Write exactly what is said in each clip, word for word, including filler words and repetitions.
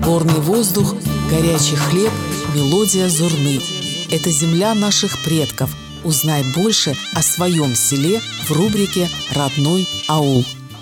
Горный воздух, горячий хлеб, мелодия зурны. Это земля наших предков. Узнай больше о своем селе в рубрике «Родной аул».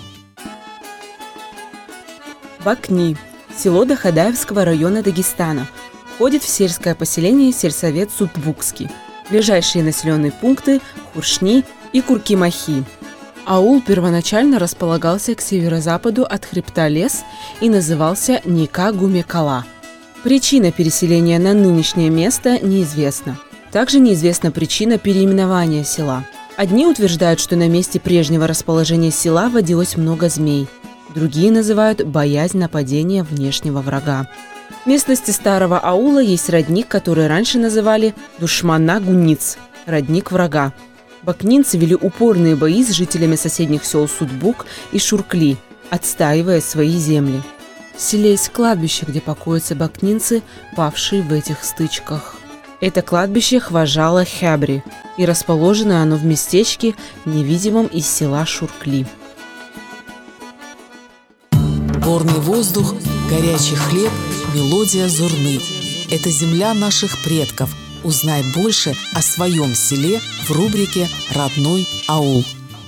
Бакни. Село Дахадаевского района Дагестана. Входит в сельское поселение сельсовет Сутбукский. Ближайшие населенные пункты – Хуршни и Куркимахи. Аул первоначально располагался к северо-западу от хребта Лес и назывался Ника-Гумекала. Причина переселения на нынешнее место неизвестна. Также неизвестна причина переименования села. Одни утверждают, что на месте прежнего расположения села водилось много змей. Другие называют боязнь нападения внешнего врага. В местности старого аула есть родник, который раньше называли Душмана-Гуниц – родник врага. Бакнинцы вели упорные бои с жителями соседних сел Сутбук и Шуркли, отстаивая свои земли. В селе есть кладбище, где покоятся бакнинцы, павшие в этих стычках. Это кладбище Хважала Хябри, и расположено оно в местечке, невидимом из села Шуркли. Горный воздух, горячий хлеб, мелодия зурны. Это земля наших предков. Узнай больше о своем селе в рубрике «Родной аул».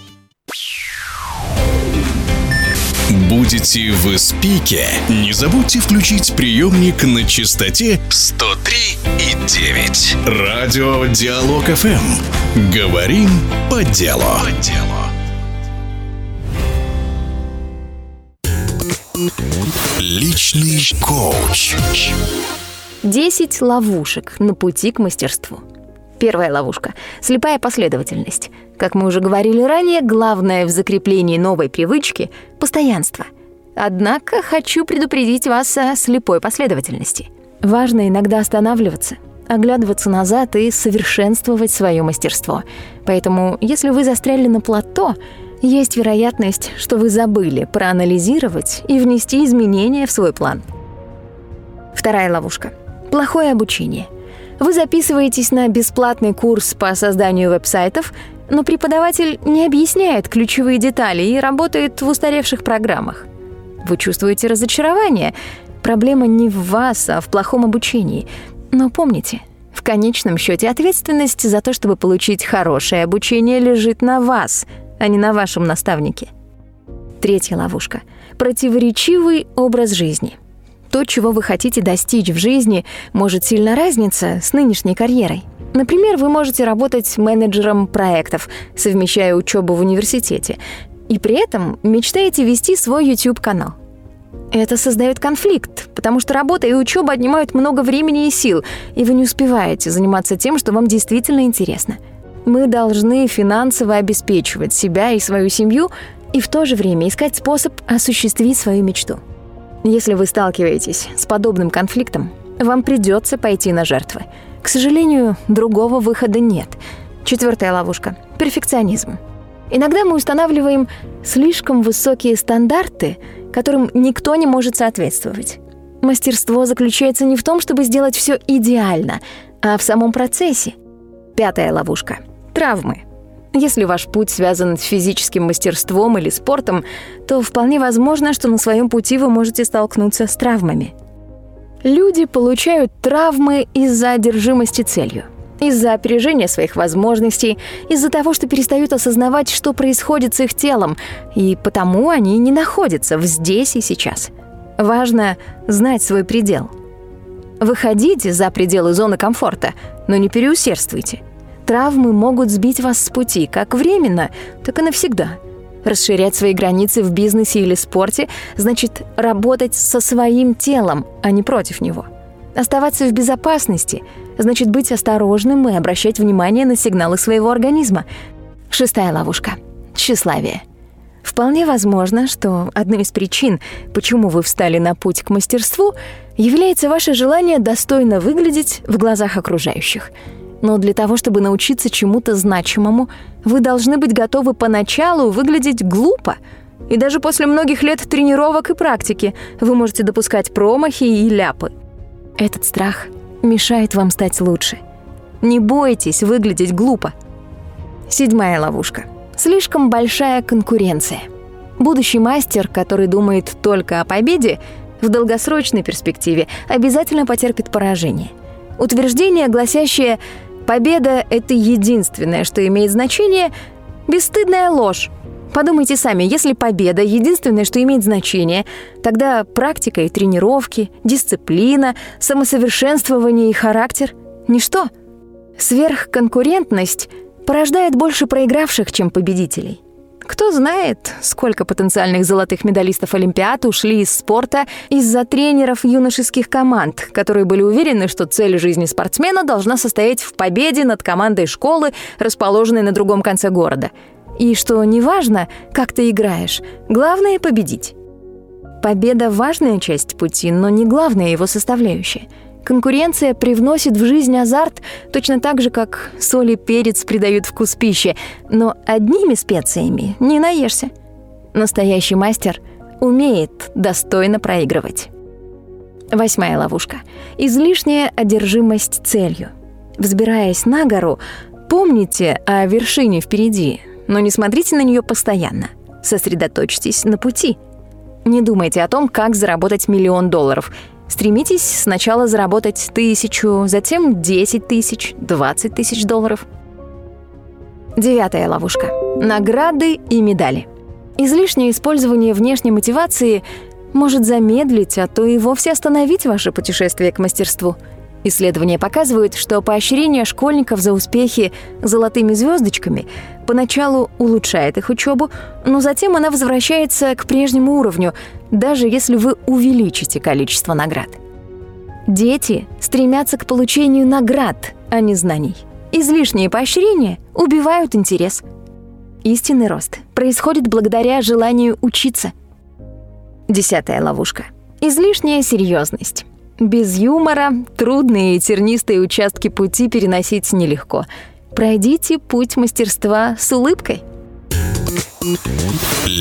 Будете в Испике? Не забудьте включить приемник на частоте сто три и девять. Радио Диалог эф эм. Говорим по делу. По делу. Личный коуч. десять ловушек на пути к мастерству. Первая ловушка – слепая последовательность. Как мы уже говорили ранее, главное в закреплении новой привычки – постоянство. Однако хочу предупредить вас о слепой последовательности. Важно иногда останавливаться, оглядываться назад и совершенствовать свое мастерство. Поэтому, если вы застряли на плато, есть вероятность, что вы забыли проанализировать и внести изменения в свой план. Вторая ловушка – плохое обучение. Вы записываетесь на бесплатный курс по созданию веб-сайтов, но преподаватель не объясняет ключевые детали и работает в устаревших программах. Вы чувствуете разочарование. Проблема не в вас, а в плохом обучении. Но помните, в конечном счете ответственность за то, чтобы получить хорошее обучение, лежит на вас, а не на вашем наставнике. Третья ловушка – противоречивый образ жизни. То, чего вы хотите достичь в жизни, может сильно разниться с нынешней карьерой. Например, вы можете работать менеджером проектов, совмещая учебу в университете, и при этом мечтаете вести свой YouTube-канал. Это создает конфликт, потому что работа и учеба отнимают много времени и сил, и вы не успеваете заниматься тем, что вам действительно интересно. Мы должны финансово обеспечивать себя и свою семью, и в то же время искать способ осуществить свою мечту. Если вы сталкиваетесь с подобным конфликтом, вам придется пойти на жертвы. К сожалению, другого выхода нет. Четвертая ловушка – перфекционизм. Иногда мы устанавливаем слишком высокие стандарты, которым никто не может соответствовать. Мастерство заключается не в том, чтобы сделать все идеально, а в самом процессе. Пятая ловушка – травмы. Если ваш путь связан с физическим мастерством или спортом, то вполне возможно, что на своем пути вы можете столкнуться с травмами. Люди получают травмы из-за одержимости целью, из-за опережения своих возможностей, из-за того, что перестают осознавать, что происходит с их телом, и потому они не находятся в здесь и сейчас. Важно знать свой предел. Выходите за пределы зоны комфорта, но не переусердствуйте. Травмы могут сбить вас с пути как временно, так и навсегда. Расширять свои границы в бизнесе или спорте значит работать со своим телом, а не против него. Оставаться в безопасности значит быть осторожным и обращать внимание на сигналы своего организма. Шестая ловушка – тщеславие. Вполне возможно, что одной из причин, почему вы встали на путь к мастерству, является ваше желание достойно выглядеть в глазах окружающих. Но для того, чтобы научиться чему-то значимому, вы должны быть готовы поначалу выглядеть глупо. И даже после многих лет тренировок и практики вы можете допускать промахи и ляпы. Этот страх мешает вам стать лучше. Не бойтесь выглядеть глупо. Седьмая ловушка. Слишком большая конкуренция. Будущий мастер, который думает только о победе, в долгосрочной перспективе обязательно потерпит поражение. Утверждение, гласящее «победа — это единственное, что имеет значение», — бесстыдная ложь. Подумайте сами, если победа — единственное, что имеет значение, тогда практика и тренировки, дисциплина, самосовершенствование и характер — ничто. Сверхконкурентность порождает больше проигравших, чем победителей. Кто знает, сколько потенциальных золотых медалистов Олимпиад ушли из спорта из-за тренеров юношеских команд, которые были уверены, что цель жизни спортсмена должна состоять в победе над командой школы, расположенной на другом конце города. И что неважно, как ты играешь, главное — победить. Победа — важная часть пути, но не главная его составляющая. Конкуренция привносит в жизнь азарт точно так же, как соль и перец придают вкус пище, но одними специями не наешься. Настоящий мастер умеет достойно проигрывать. Восьмая ловушка. Излишняя одержимость целью. Взбираясь на гору, помните о вершине впереди, но не смотрите на нее постоянно. Сосредоточьтесь на пути. Не думайте о том, как заработать миллион долларов. Стремитесь сначала заработать тысячу, затем десять тысяч, двадцать тысяч долларов. Девятая ловушка. Награды и медали. Излишнее использование внешней мотивации может замедлить, а то и вовсе остановить ваше путешествие к мастерству. Исследования показывают, что поощрение школьников за успехи золотыми звездочками поначалу улучшает их учебу, но затем она возвращается к прежнему уровню, даже если вы увеличите количество наград. Дети стремятся к получению наград, а не знаний. Излишние поощрения убивают интерес. Истинный рост происходит благодаря желанию учиться. Десятая ловушка. Излишняя серьезность. Без юмора трудные и тернистые участки пути переносить нелегко. Пройдите путь мастерства с улыбкой.